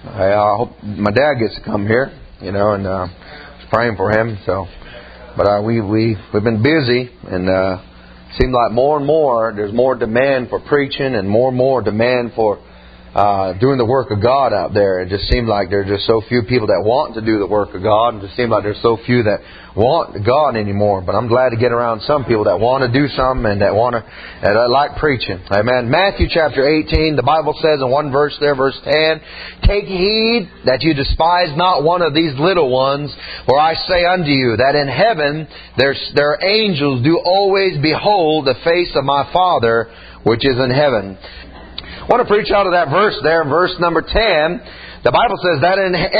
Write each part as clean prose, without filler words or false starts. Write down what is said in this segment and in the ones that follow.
I hope my dad gets to come here, and I was praying for him. But we've been busy, and it seems like more and more there's more demand for preaching and more demand for doing the work of God out there. It just seems like there's just so few people that want to do the work of God. It just seems like there's so few that want God anymore. But I'm glad to get around some people that want to do something and that like preaching. Amen. Matthew chapter 18, the Bible says in one verse there, verse 10, "Take heed that you despise not one of these little ones, for I say unto you that in heaven their angels do always behold the face of my Father which is in heaven." I want to preach out of that verse there, verse number 10. The Bible says that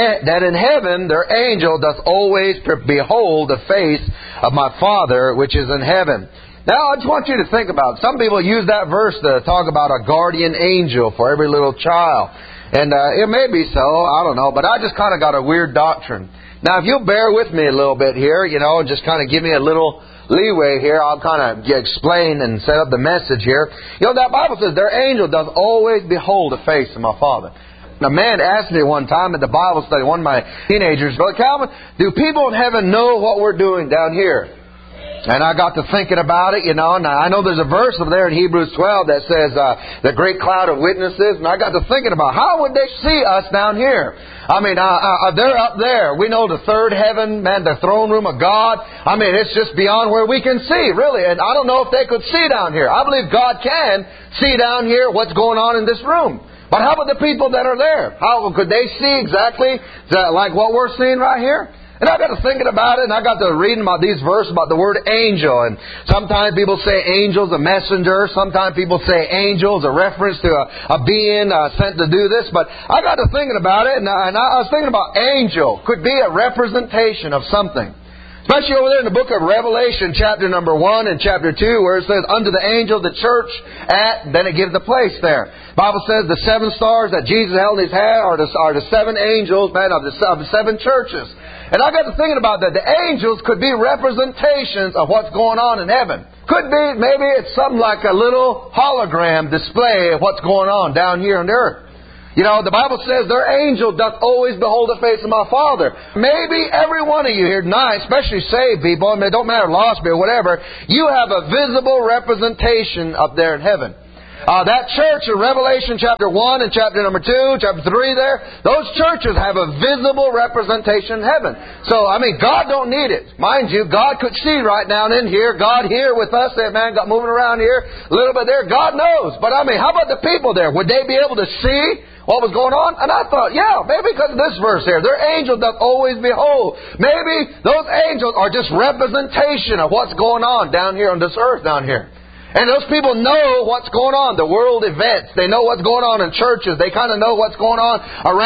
in heaven their angel doth always behold the face of my Father which is in heaven. Now I just want you to think about it. Some people use that verse to talk about a guardian angel for every little child. And it may be so, I don't know, but I just kind of got a weird doctrine. Now if you'll bear with me a little bit here, and just kind of give me a little leeway here, I'll kind of explain and set up the message here. That Bible says their angel does always behold the face of my Father. A man asked me one time at the Bible study, one of my teenagers, "Brother Calvin, do people in heaven know what we're doing down here?" And I got to thinking about it, and I know there's a verse over there in Hebrews 12 that says the great cloud of witnesses, and I got to thinking about how would they see us down here? I mean, they're up there. We know the third heaven, man, the throne room of God. I mean, it's just beyond where we can see, really. And I don't know if they could see down here. I believe God can see down here what's going on in this room. But how about the people that are there? How could they see exactly like what we're seeing right here? And I got to thinking about it, and I got to reading about these verses about the word angel. And sometimes people say angel's a messenger. Sometimes people say angel's a reference to a being sent to do this. But I got to thinking about it, and I was thinking about angel could be a representation of something. Especially over there in the book of Revelation, chapter number 1 and chapter 2, where it says, "Unto the angel of the church at," then it gives the place there. The Bible says the 7 stars that Jesus held in His hand are the 7 angels, man, of the 7 churches. And I got to thinking about that. The angels could be representations of what's going on in heaven. Could be, maybe it's something like a little hologram display of what's going on down here on the earth. The Bible says their angel doth always behold the face of my Father. Maybe every one of you here tonight, especially saved people, it don't matter, lost people, whatever, you have a visible representation up there in heaven. That church in Revelation chapter 1 and chapter number 2, chapter 3 there, those churches have a visible representation in heaven. So, God don't need it. Mind you, God could see right down in here, God here with us, that man got moving around here, a little bit there, God knows. But how about the people there? Would they be able to see what was going on? And I thought, maybe because of this verse here, their angel doth always behold. Maybe those angels are just representation of what's going on down here on this earth down here. And those people know what's going on, the world events. They know what's going on in churches. They kind of know what's going on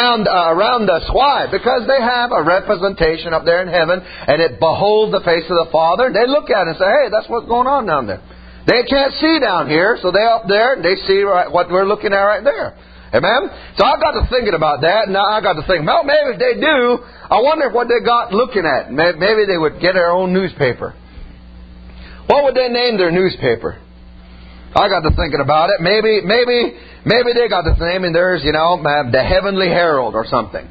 around us. Why? Because they have a representation up there in heaven, and it beholds the face of the Father. And they look at it and say, "Hey, that's what's going on down there." They can't see down here, so they're up there and they see what we're looking at right there. Amen? So I got to thinking about that, and I got to think, well, maybe if they do, I wonder what they got looking at. Maybe they would get their own newspaper. What would they name their newspaper? I got to thinking about it. Maybe they got the name, and there's, the Heavenly Herald or something.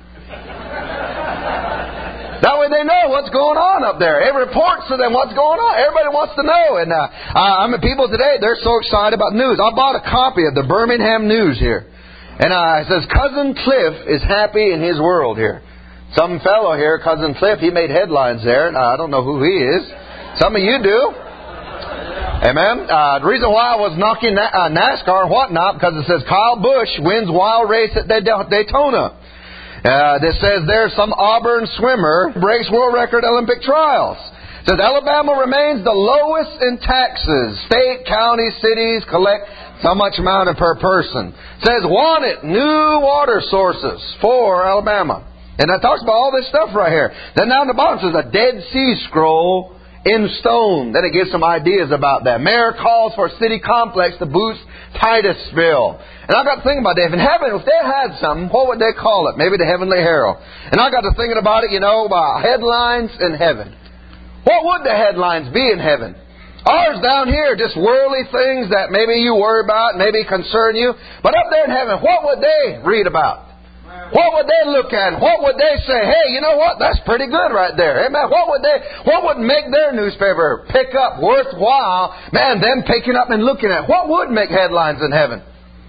That way they know what's going on up there. It reports to them what's going on. Everybody wants to know. And people today, they're so excited about news. I bought a copy of the Birmingham News here. And it says, "Cousin Cliff is happy in his world" here. Some fellow here, Cousin Cliff, he made headlines there. And I don't know who he is. Some of you do. Amen. The reason why I was knocking NASCAR and whatnot, because it says Kyle Busch wins wild race at Daytona. This says there's some Auburn swimmer breaks world record Olympic trials. It says Alabama remains the lowest in taxes. State, county, cities collect so much amount per person. It says wanted new water sources for Alabama. And it talks about all this stuff right here. Then down the bottom it says a Dead Sea Scroll in stone. Then it gives some ideas about that. Mayor calls for city complex to boost Titusville. And I got to thinking about that. If in heaven, if they had something, what would they call it? Maybe the Heavenly Herald. And I got to thinking about it, about headlines in heaven. What would the headlines be in heaven? Ours down here, just worldly things that maybe you worry about, maybe concern you. But up there in heaven, what would they read about? What would they look at? What would they say? Hey, you know what? That's pretty good right there. Amen. What would make their newspaper pick up worthwhile? Man, them picking up and looking at. What would make headlines in heaven?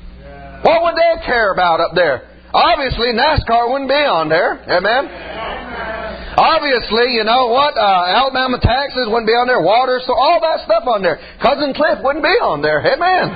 What would they care about up there? Obviously, NASCAR wouldn't be on there. Amen. Obviously, you know what? Alabama taxes wouldn't be on there. Water, so all that stuff on there. Cousin Cliff wouldn't be on there. Amen.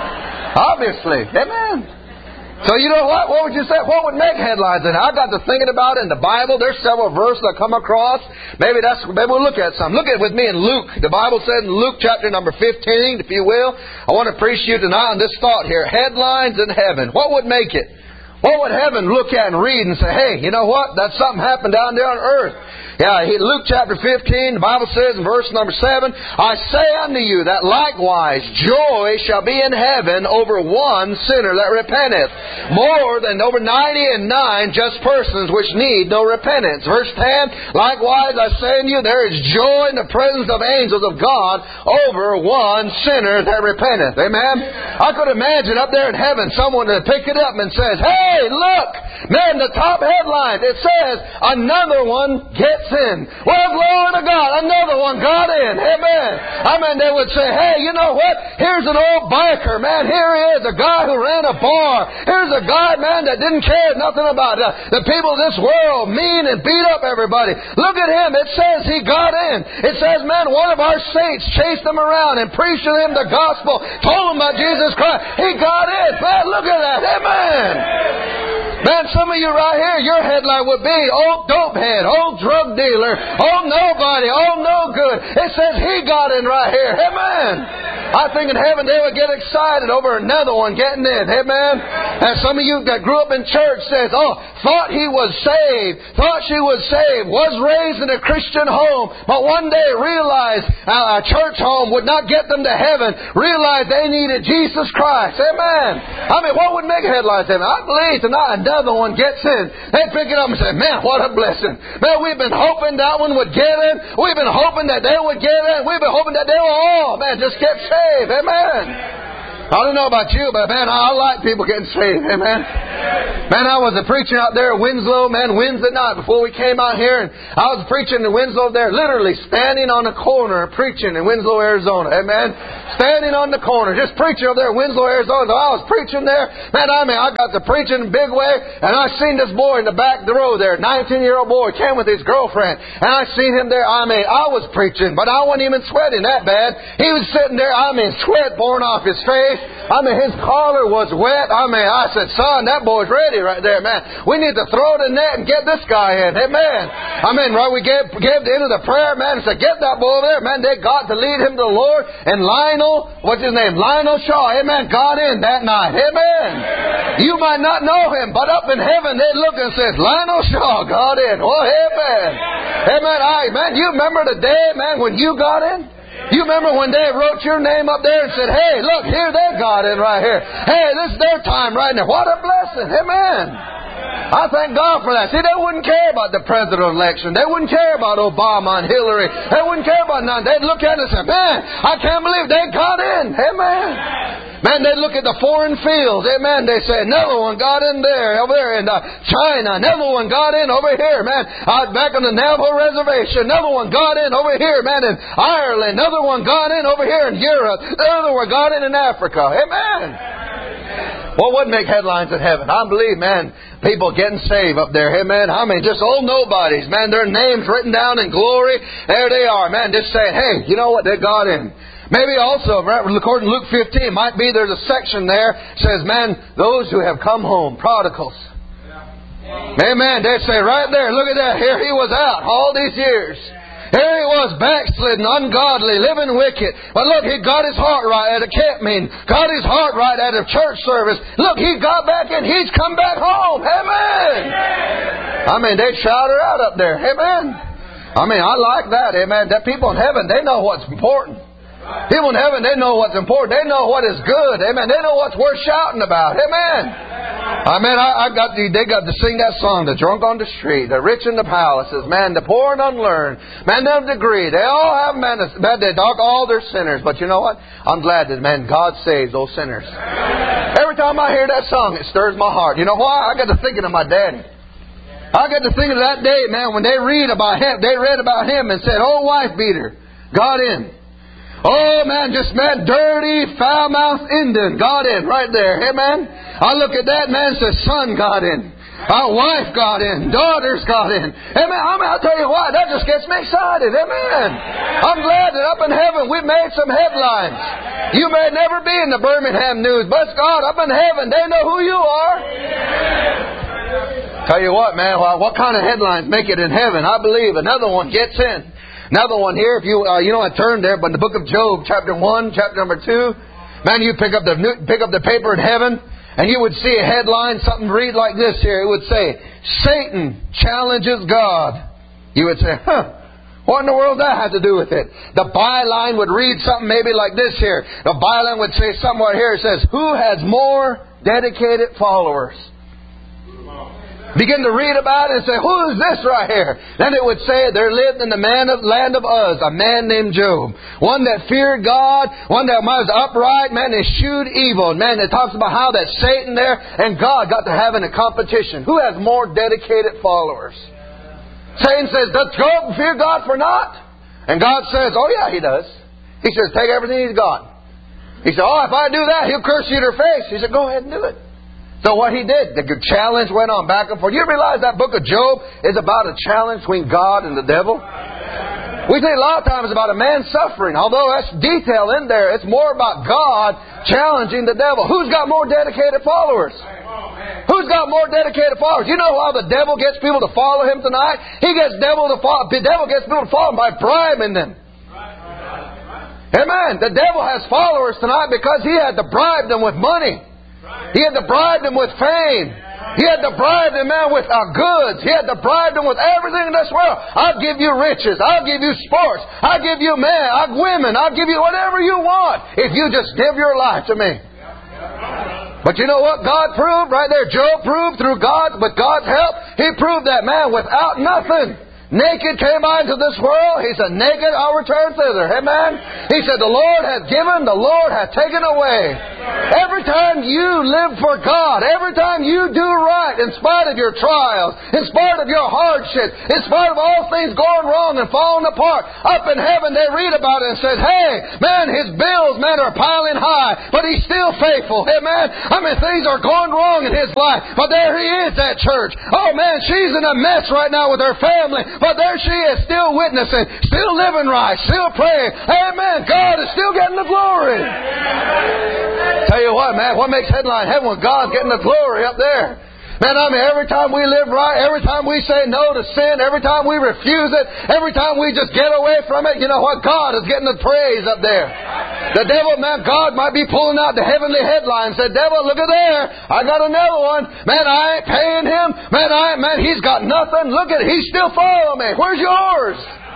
Obviously. Amen. So you know what? What would you say? What would make headlines? And I got to thinking about it in the Bible. There's several verses I come across. Maybe we'll look at some. Look at it with me in Luke. The Bible says in Luke chapter number 15, if you will. I want to preach to you tonight on this thought here. Headlines in heaven. What would make it? What would heaven look at and read and say, hey, you know what? That's something happened down there on earth. Yeah, Luke chapter 15, the Bible says in verse number 7, I say unto you that likewise joy shall be in heaven over one sinner that repenteth, more than over 99 just persons which need no repentance. Verse 10, likewise I say unto you, there is joy in the presence of angels of God over one sinner that repenteth. Amen? I could imagine up there in heaven someone to pick it up and says, hey, look, man, the top headline, it says, another one gets in. Well, glory to God, another one got in. Amen. I mean, they would say, hey, you know what? Here's an old biker, man. Here he is, a guy who ran a bar. Here's a guy, man, that didn't care nothing about the people of this world, mean and beat up everybody. Look at him. It says he got in. It says, man, one of our saints chased him around and preached to him the gospel, told him about Jesus Christ. He got in. Man, look at that. Amen. Man, some of you right here, your headline would be, old dopehead, old drug dealer, old nobody, old no good. It says he got in right here. Amen. I think in heaven they would get excited over another one getting in. Amen. And some of you that grew up in church says, oh, thought he was saved, thought she was saved, was raised in a Christian home, but one day realized a church home would not get them to heaven, realized they needed Jesus Christ. Amen. I mean, what would make headlines? Amen. I believe tonight another one gets in. They pick it up and say, man, what a blessing. Man, we've been hoping that one would get in. We've been hoping that they would get in. We've been hoping that they will all, man, just get saved. Amen. I don't know about you, but man, I like people getting saved. Amen. Man, I was a preacher out there at Winslow, man, Wednesday night before we came out here, and I was preaching in Winslow there, literally standing on the corner preaching in Winslow, Arizona. Amen. Standing on the corner, just preaching over there in Winslow, Arizona. So I was preaching there. Man, I got to preaching in a big way, and I seen this boy in the back of the row there, 19-year-old boy, came with his girlfriend, and I seen him there. I was preaching, but I wasn't even sweating that bad. He was sitting there, sweat pouring off his face. His collar was wet. I said, son, that boy's ready right there, man. We need to throw the net and get this guy in. Amen. Right, we gave the end of the prayer, man, and said, get that boy there, man. They got to lead him to the Lord. And Lionel, what's his name? Lionel Shaw, amen, got in that night. Amen. You might not know him, but up in heaven, they look and says, Lionel Shaw got in. Oh, amen. Amen. Man, you remember the day, man, when you got in? You remember when they wrote your name up there and said, hey, look, here they got in right here. Hey, this is their time right now. What a blessing. Amen. I thank God for that. See, they wouldn't care about the presidential election. They wouldn't care about Obama and Hillary. They wouldn't care about none. They'd look at it and say, man, I can't believe they got in. Amen. Man, they'd look at the foreign fields. Amen. They say, another one got in there, over there in China. Another one got in over here, man. Back on the Navajo reservation. Another one got in over here, man, in Ireland. Another one got in over here in Europe. Another one got in Africa. Amen. What would make headlines in heaven? I believe, man, people getting saved up there. Amen. Just old nobodies, man. Their names written down in glory. There they are, man. Just saying, hey, you know what? They got in. Maybe also, according to Luke 15, might be there's a section there that says, man, those who have come home, prodigals. Amen. They'd say right there, look at that. Here he was out all these years. Here he was, backslidden, ungodly, living wicked. But look, he got his heart right at a camp meeting. Got his heart right at a church service. Look, he got back in. He's come back home. Amen. They'd shout her out up there. Amen. I like that. Amen. That people in heaven, they know what's important. People in heaven, they know what's important. They know what is good. Amen. They know what's worth shouting about. Amen. Amen. They got to sing that song, the drunk on the street, the rich in the palaces, man, the poor and unlearned, man, of degree. They all have, man, they dog all their sinners. But you know what? I'm glad that, man, God saves those sinners. Every time I hear that song, it stirs my heart. You know why? I got to thinking of my daddy. I got to thinking of that day, man, when they read about him. They read about him and said, "Oh, wife beater, got in." Oh, man, just, man, dirty, foul-mouthed Indian got in right there. Amen. I look at that, man, says, son got in. Our wife got in. Daughters got in. Amen. I'll tell you what, that just gets me excited. Amen. I'm glad that up in heaven we've made some headlines. You may never be in the Birmingham news, but God, up in heaven, they know who you are. Tell you what, man, what kind of headlines make it in heaven? I believe another one gets in. Another one here, if you I turned there, but in the book of Job, chapter 1, chapter number 2, man, you pick up the paper in heaven, and you would see a headline, something read like this here. It would say, Satan challenges God. You would say, what in the world does that have to do with it? The byline would read something maybe like this here. The byline would say somewhere here, it says, who has more dedicated followers? Begin to read about it and say, who is this right here? Then it would say, there lived in the land of Uz a man named Job. One that feared God, one that was upright, man, eschewed evil. Man, it talks about how that Satan there and God got to having a competition. Who has more dedicated followers? Satan says, does Job fear God for naught? And God says, oh yeah, he does. He says, take everything he's got. He said, oh, if I do that, he'll curse you to your face. He said, go ahead and do it. So what he did, the challenge went on back and forth. You realize that book of Job is about a challenge between God and the devil? We think a lot of times about a man suffering. Although that's detail in there, it's more about God challenging the devil. Who's got more dedicated followers? Who's got more dedicated followers? You know how the devil gets people to follow him tonight? The devil gets people to follow him by bribing them. Amen. The devil has followers tonight because he had to bribe them with money. He had to bribe them with fame. He had to bribe them, man, with goods. He had to bribe them with everything in this world. I'll give you riches. I'll give you sports. I'll give you men, women. I'll give you whatever you want if you just give your life to me. But you know what God proved right there? Job proved with God's help. He proved that, man, without nothing. Naked came I into this world. He said, naked I'll return thither. Amen. He said, the Lord hath given, the Lord hath taken away. Every time you live for God, every time you do right, in spite of your trials, in spite of your hardships, in spite of all things going wrong and falling apart, up in heaven they read about it and said, hey, man, his bills, man, are piling high, but he's still faithful. Amen. I mean, things are going wrong in his life, but there he is at church. Oh, man, she's in a mess right now with her family. But there she is, still witnessing, still living right, still praying. Amen. God is still getting the glory. Tell you what, man, what makes headline heaven when God's getting the glory up there? Man, I mean, every time we live right, every time we say no to sin, every time we refuse it, every time we just get away from it, you know what? God is getting the praise up there. The devil, man, God might be pulling out the heavenly headlines. Say, devil, look at there. I got another one. Man, I ain't paying him. Man, he's got nothing. Look at it. He's still following me. Where's yours?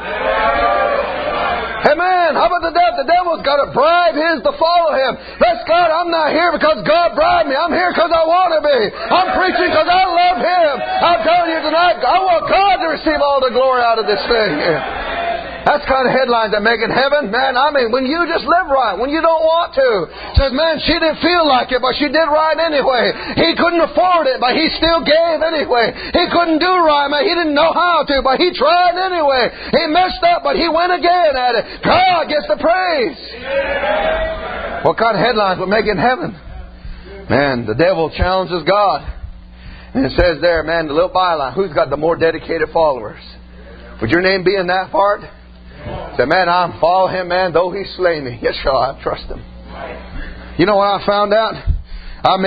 Amen. How about the devil? The devil's got to bribe his to follow him. Bless God, I'm not here because God bribed me. I'm here because I want to be. I'm preaching because I love him. I'm telling you tonight, I want God to receive all the glory out of this thing. That's the kind of headlines that make it heaven. Man, I mean, when you just live right, when you don't want to. Says, man, she didn't feel like it, but she did right anyway. He couldn't afford it, but he still gave anyway. He couldn't do right, man. He didn't know how to, but he tried anyway. He messed up, but he went again at it. God gets the praise. What kind of headlines would make it heaven? Man, the devil challenges God. And it says there, man, the little byline, who's got the more dedicated followers? Would your name be in that part? Say, man, I'll follow him, man, though he slay me. Yes, sir, I trust him. You know what I found out? I'm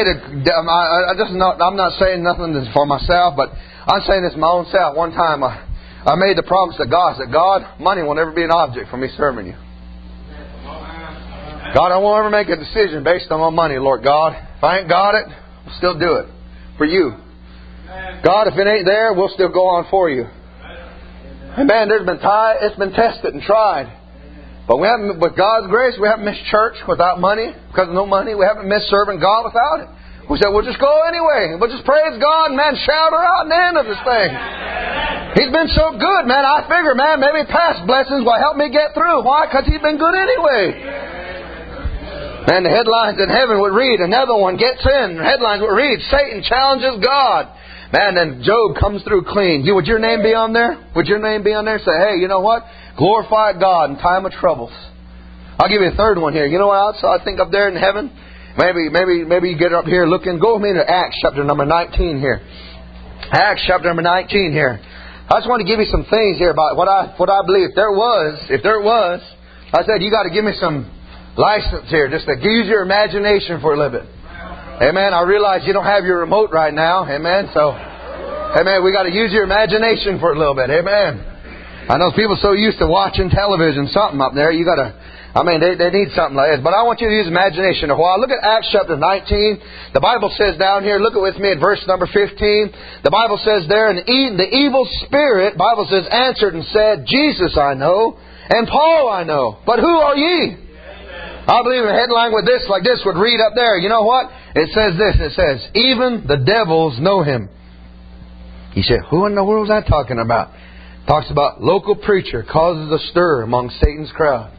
not saying nothing for myself, but I'm saying this my own self. One time I made the promise to God. I said, God, money will never be an object for me serving you. God, I won't ever make a decision based on my money, Lord God. If I ain't got it, I'll still do it for you. God, if it ain't there, we'll still go on for you. And man, it's been tested and tried. But we haven't, with God's grace, we haven't missed church without money, because of no money. We haven't missed serving God without it. We said, we'll just go anyway. We'll just praise God, man, shout her out in the end of this thing. He's been so good, man. I figure, man, maybe past blessings will help me get through. Why? Because He's been good anyway. Man, the headlines in heaven would read, another one gets in. The headlines would read, Satan challenges God. Man, then Job comes through clean. Would your name be on there? Would your name be on there? Say, hey, you know what? Glorify God in time of troubles. I'll give you a third one here. You know what else I think up there in heaven? Maybe you get up here looking. Go with me to Acts chapter number 19 here. Acts chapter number 19 here. I just want to give you some things here about what I believe. If there was, I said you got to give me some license here, just to use your imagination for a little bit. Amen. I realize you don't have your remote right now. Amen. So, amen. We got to use your imagination for a little bit. Amen. I know people so used to watching television, something up there. You got to. They need something like this. But I want you to use imagination a while. Look at Acts chapter 19. The Bible says down here, look with me at verse number 15. The Bible says there, and the evil spirit, Bible says, answered and said, Jesus I know, and Paul I know, but who are ye? I believe a headline with this, like this, would read up there. You know what? It says this. It says, even the devils know him. He said, who in the world is that talking about? Talks about local preacher causes a stir among Satan's crowd.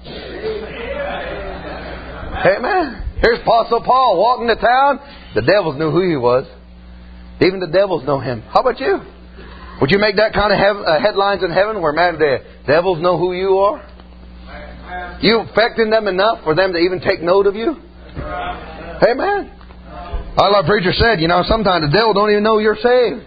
Amen. Here's Apostle Paul walking to town. The devils knew who he was. Even the devils know him. How about you? Would you make that kind of headlines in heaven where, man, the devils know who you are? You affecting them enough for them to even take note of you? Amen. Our preacher said, sometimes the devil don't even know you're saved.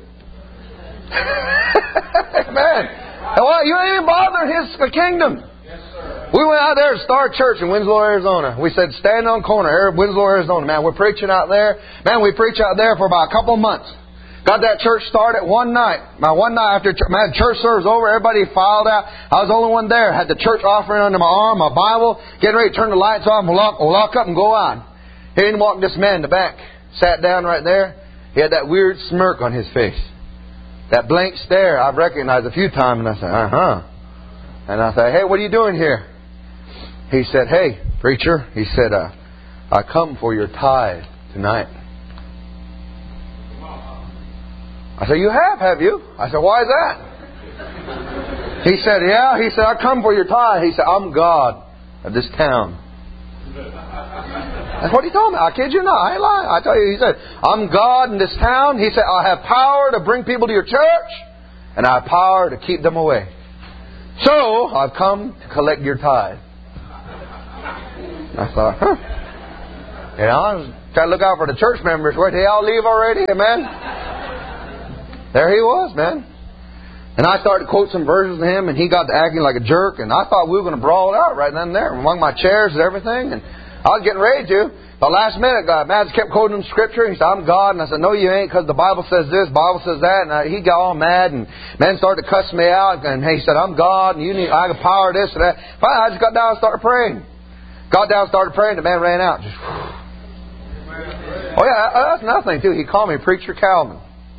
Amen. Well, you ain't even bothering His kingdom. We went out there to Star Church in Winslow, Arizona. We said, stand on the corner here in Winslow, Arizona. Man, we're preaching out there. Man, we preach out there for about a couple of months. Got that church started one night. One night after church service over, everybody filed out. I was the only one there. Had the church offering under my arm, my Bible, getting ready to turn the lights off, we'll lock up and go on. Here in walked this man in the back. Sat down right there. He had that weird smirk on his face. That blank stare I've recognized a few times. And I said, And I said, hey, what are you doing here? He said, hey, preacher. He said, I come for your tithe tonight. I said, you have you? I said, why is that? He said, yeah. He said, I come for your tithe. He said, I'm God of this town. That's what he told me. I kid you not. I ain't lying. I tell you, he said, I'm God in this town. He said, I have power to bring people to your church, and I have power to keep them away. So, I've come to collect your tithe. I thought, I was trying to look out for the church members. Where they all leave already? Amen. There he was, man. And I started to quote some verses to him, and he got to acting like a jerk, and I thought we were going to brawl it out right then and there among my chairs and everything, and I was getting ready to. The last minute, man kept quoting him scripture. He said, I'm God. And I said, no, you ain't, because the Bible says this, Bible says that. And he got all mad, and man started to cuss me out. And he said, I'm God, and I got power, this and that. Finally, I just got down and started praying. Got down and started praying. The man ran out. Just, oh, yeah, that's nothing, too. He called me Preacher Calvin.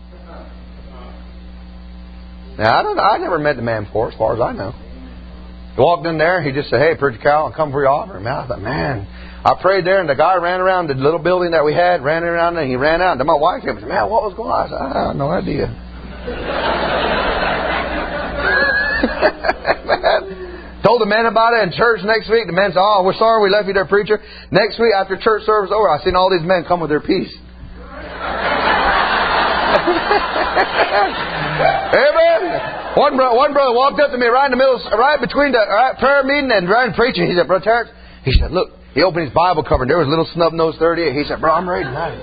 Now, I never met the man before, as far as I know. He walked in there, he just said, hey, Preacher Calvin, come for your offering. Man, I thought, man. I prayed there, and the guy ran around the little building that we had, ran around, and he ran out. And my wife came and said, man, what was going on? I said, I have no idea. Man. Told the man about it in church next week. The man said, oh, we're sorry we left you there, preacher. Next week, after church service was over, I seen all these men come with their peace. Amen. One brother walked up to me right in the middle, right between the prayer meeting and right preaching. He said, Brother Terrence, he said, look, he opened his Bible cover and there was a little snub-nosed 38. He said, bro, I'm ready tonight.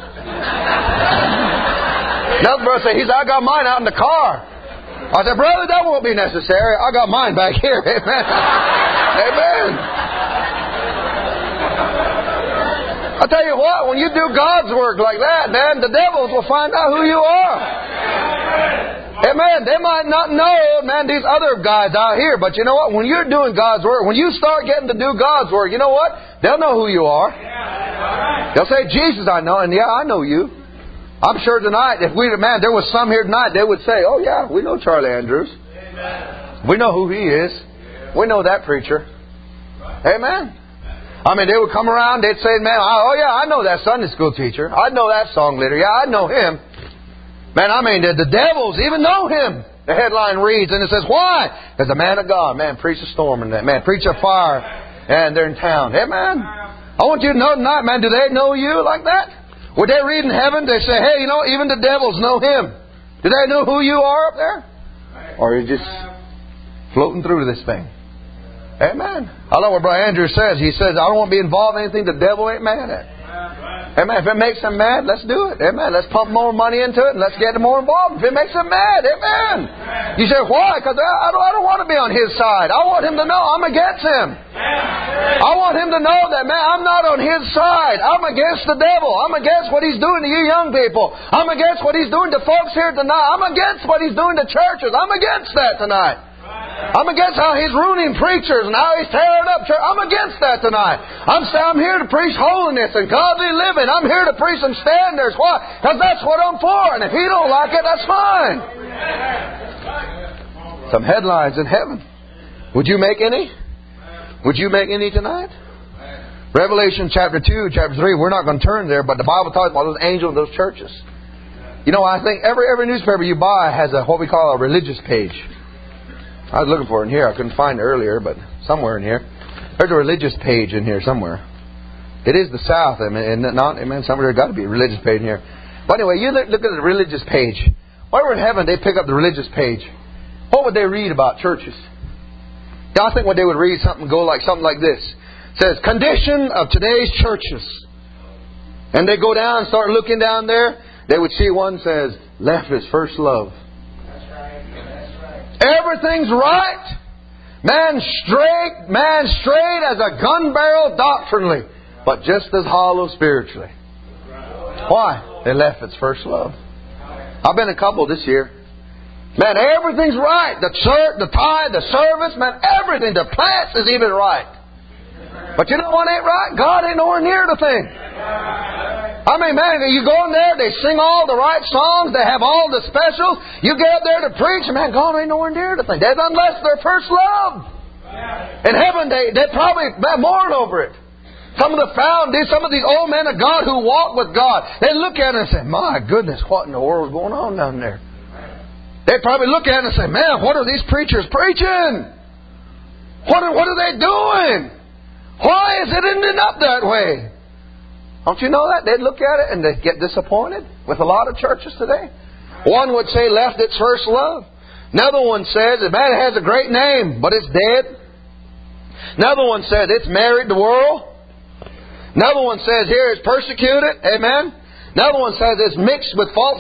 Another brother said, I got mine out in the car. I said, brother, that won't be necessary. I got mine back here. Amen. Amen. I tell you what, when you do God's work like that, man, the devils will find out who you are. Amen. They might not know, man, these other guys out here. But you know what? When you're doing God's work, when you start getting to do God's work, you know what? They'll know who you are. They'll say, Jesus, I know. And yeah, I know you. I'm sure tonight, if there was some here tonight, they would say, oh yeah, we know Charlie Andrews. We know who he is. We know that preacher. Amen. I mean, they would come around, they'd say, man, oh yeah, I know that Sunday school teacher. I know that song leader. Yeah, I know him. Man, I mean, the devils even know him. The headline reads, and it says, why? Because the man of God, man, preach a storm and that, man, preach a fire, and they're in town. Hey, man, I want you to know tonight, man, do they know you like that? Would they read in heaven, they say, hey, you know, even the devils know him. Do they know who you are up there? Or are you just floating through this thing? Amen. I love what Brother Andrew says. He says, I don't want to be involved in anything the devil ain't mad at. Amen. If it makes them mad, let's do it. Amen. Let's pump more money into it and let's get them more involved. If it makes them mad, amen. You say, why? Because I don't want to be on his side. I want him to know I'm against him. I want him to know that, man, I'm not on his side. I'm against the devil. I'm against what he's doing to you young people. I'm against what he's doing to folks here tonight. I'm against what he's doing to churches. I'm against that tonight. I'm against how he's ruining preachers and how he's tearing up church. I'm against that tonight. I'm here to preach holiness and godly living. I'm here to preach some standards. Why? Because that's what I'm for. And if he don't like it, that's fine. Some headlines in heaven. Would you make any? Would you make any tonight? Revelation chapter 2, chapter 3. We're not going to turn there, but the Bible talks about those angels in those churches. You know, I think every newspaper you buy has what we call a religious page. I was looking for it in here. I couldn't find it earlier, but somewhere in here. There's a religious page in here somewhere. It is the South, amen. Somewhere there's got to be a religious page in here. But anyway, you look at the religious page. While we're in heaven, they pick up the religious page. What would they read about churches? Yeah, I think what they would read something like this. It says, condition of today's churches. And they go down and start looking down there. They would see one says, left is first love. Everything's right. Man straight as a gun barrel doctrinally, but just as hollow spiritually. Why? They left its first love. I've been a couple this year. Man, everything's right. The church, the tithe, the service, man, everything. The plants is even right. But you know what ain't right? God ain't nowhere near the thing. I mean, man, you go in there, they sing all the right songs, they have all the specials. You get up there to preach, and man, God ain't nowhere near the thing. That's unless their first love. In heaven, they probably mourn over it. Some of these old men of God who walk with God, they look at it and say, my goodness, what in the world is going on down there? They probably look at it and say, man, what are these preachers preaching? What are they doing? Why is it ending up that way? Don't you know that? They'd look at it and they'd get disappointed with a lot of churches today. One would say left its first love. Another one says, man, it has a great name, but it's dead. Another one says it's married the world. Another one says here it's persecuted. Amen. Another one says it's mixed with false